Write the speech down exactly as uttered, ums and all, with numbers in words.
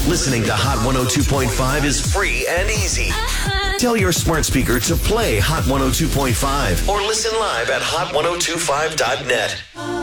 Listening to Hot one oh two point five is free and easy. Tell your smart speaker to play Hot one oh two point five or listen live at hot ten twenty-five dot net.